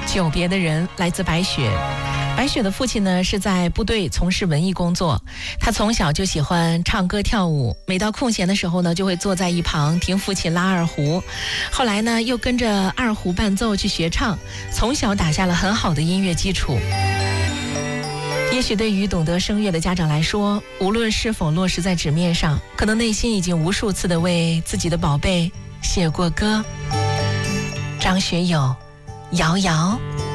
久别的人来自白雪。白雪的父亲呢是在部队从事文艺工作，他从小就喜欢唱歌跳舞，每到空闲的时候呢就会坐在一旁听父亲拉二胡，后来呢又跟着二胡伴奏去学唱，从小打下了很好的音乐基础。也许对于懂得声乐的家长来说，无论是否落实在纸面上，可能内心已经无数次的为自己的宝贝写过歌。张学友，瑶瑶。